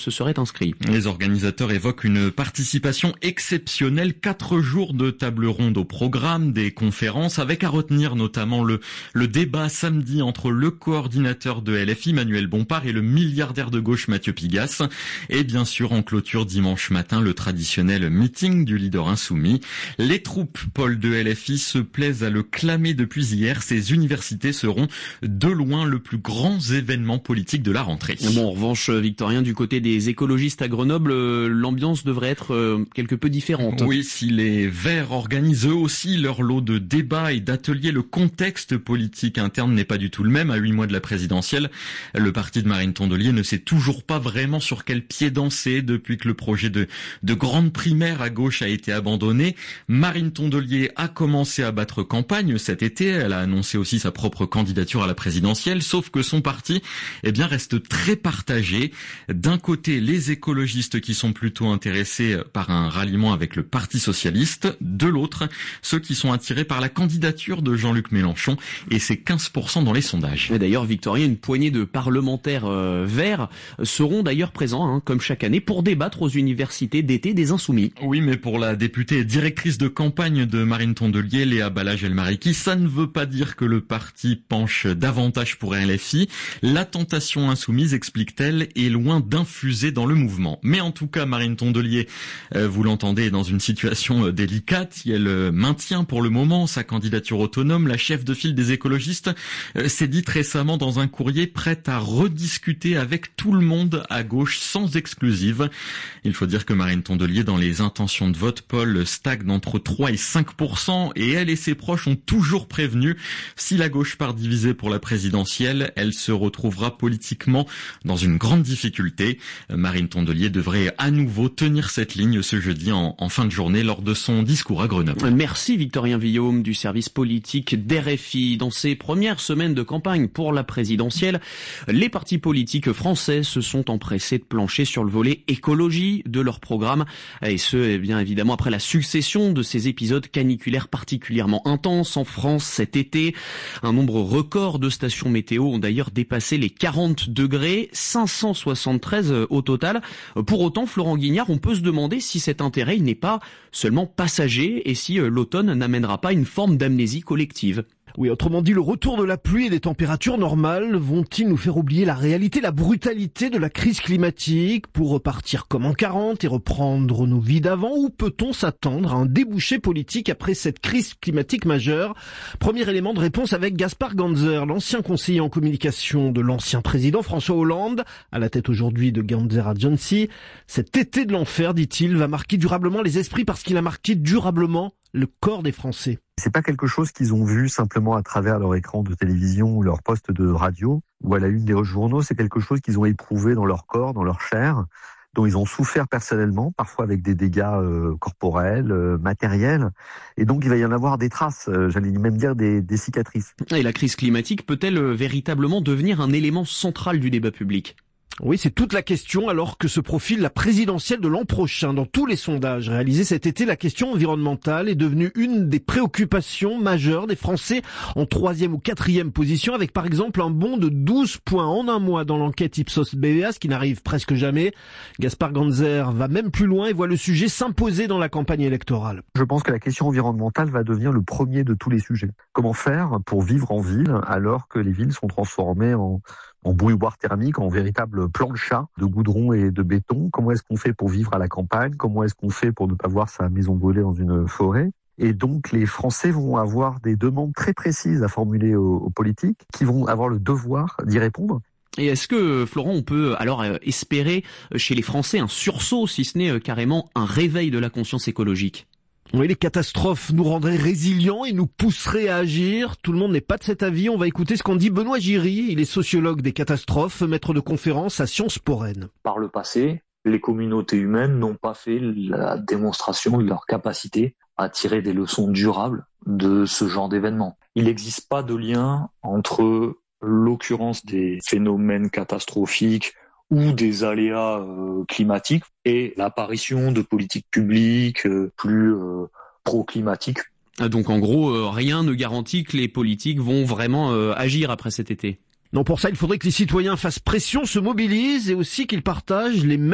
se seraient inscrits. Les organisateurs évoquent une participation exceptionnelle, 4 jours de table ronde au programme, des conférences, avec à retenir notamment le débat samedi entre le coordinateur de LFI, Manuel Bompard, et le milliardaire de gauche, Mathieu Pigasse. Et bien sûr, en clôture dimanche matin, le traditionnel meeting du leader insoumis. Les troupes, Paul, de LFI se plaisent à le clamer depuis hier. Ces universités seront de loin le plus grand événement politique de la rentrée. Bon, en revanche, Victorien, du côté des écologistes à Grenoble, l'ambiance devrait être quelque peu différente. Oui, si les Verts organisent eux aussi leur lot de débats et d'ateliers, le contexte politique interne n'est pas du tout le même. À 8 mois de la présidentielle, le parti de Marine Tondelier ne sait toujours pas vraiment sur quel pied danser depuis que le projet de grande primaire à gauche a été abandonné. Marine Tondelier a commencé à battre campagne cet été. Elle a annoncé aussi sa propre candidature à la présidentielle, sauf que son parti, reste très partagé. D'un côté, les écologistes qui sont plutôt intéressés par un ralliement avec le Parti socialiste. De l'autre, ceux qui sont attirés par la candidature de Jean-Luc Mélenchon, et c'est 15% dans les sondages. Et d'ailleurs, Victorien, une poignée de parlementaires verts seront d'ailleurs présents, comme chaque année, pour débattre aux universités d'été des Insoumis. Oui, mais pour la députée et directrice de campagne de Marine Tondelier, Léa Balage-Elmariki, ça ne veut pas dire que le parti penche davantage pour LFI. La tentation insoumise, explique-t-elle, est loin d'infuser dans le mouvement. Mais en tout cas, Marine Tondelier, vous l'entendez, est dans une situation délicate. Si elle maintient pour le moment sa candidature autonome, la chef de file des écologistes s'est dite récemment dans un courrier prête à rediscuter avec tout le monde à gauche sans exclusive. Il faut dire que Marine Tondelier, dans les intentions de vote, Paul, stagne entre 3 et 5%, et elle et ses proches ont toujours prévenu, si la gauche part divisée pour la présidentielle, elle se retrouvera politiquement dans une grande difficulté. Marine Tondelier devrait à nouveau tenir cette ligne ce jeudi en fin de journée lors de son discours à Grenoble. Merci Victorien Villaume du service politique d'RFI. Dans ces premières semaines de campagne pour la présidentielle, les partis politiques français se sont empressés de plancher sur le volet écologie de leur programme, et ce, bien évidemment, après la succession de ces épisodes caniculaires particulièrement intenses en France cet été. Un nombre record de stations météo ont d'ailleurs dépassé les 40 degrés, 573 au total. Pour autant, Florent Guignard, on peut se demander si cet intérêt n'est pas seulement passager et si l'automne n'amènera pas une forme d'amnésie collective. Oui, autrement dit, le retour de la pluie et des températures normales vont-ils nous faire oublier la réalité, la brutalité de la crise climatique pour repartir comme en 40 et reprendre nos vies d'avant, ou peut-on s'attendre à un débouché politique après cette crise climatique majeure? Premier élément de réponse avec Gaspard Ganzer, l'ancien conseiller en communication de l'ancien président François Hollande, à la tête aujourd'hui de Ganzer Agency. Cet été de l'enfer, dit-il, va marquer durablement les esprits parce qu'il a marqué durablement le corps des Français. C'est pas quelque chose qu'ils ont vu simplement à travers leur écran de télévision ou leur poste de radio ou à la une des journaux. C'est quelque chose qu'ils ont éprouvé dans leur corps, dans leur chair, dont ils ont souffert personnellement, parfois avec des dégâts corporels, matériels. Et donc il va y en avoir des traces, j'allais même dire des cicatrices. Et la crise climatique peut-elle véritablement devenir un élément central du débat public ? Oui, c'est toute la question alors que se profile la présidentielle de l'an prochain. Dans tous les sondages réalisés cet été, la question environnementale est devenue une des préoccupations majeures des Français, en 3e ou 4e position, avec par exemple un bond de 12 points en un mois dans l'enquête Ipsos-BVA, ce qui n'arrive presque jamais. Gaspard Ganzer va même plus loin et voit le sujet s'imposer dans la campagne électorale. Je pense que la question environnementale va devenir le premier de tous les sujets. Comment faire pour vivre en ville alors que les villes sont transformées en bouilloire thermique, en véritable plancha de goudron et de béton? Comment est-ce qu'on fait pour vivre à la campagne? Comment est-ce qu'on fait pour ne pas voir sa maison brûler dans une forêt? Et donc les Français vont avoir des demandes très précises à formuler aux politiques, qui vont avoir le devoir d'y répondre. Et est-ce que, Florent, on peut alors espérer chez les Français un sursaut, si ce n'est carrément un réveil de la conscience écologique ? Oui, les catastrophes nous rendraient résilients et nous pousseraient à agir. Tout le monde n'est pas de cet avis. On va écouter ce qu'en dit Benoît Giry. Il est sociologue des catastrophes, maître de conférence à Sciences Po Rennes. Par le passé, les communautés humaines n'ont pas fait la démonstration de leur capacité à tirer des leçons durables de ce genre d'événements. Il n'existe pas de lien entre l'occurrence des phénomènes catastrophiques ou des aléas climatiques et l'apparition de politiques publiques plus pro-climatiques. Donc en gros, rien ne garantit que les politiques vont vraiment agir après cet été. Non, pour ça, il faudrait que les citoyens fassent pression, se mobilisent et aussi qu'ils partagent les mêmes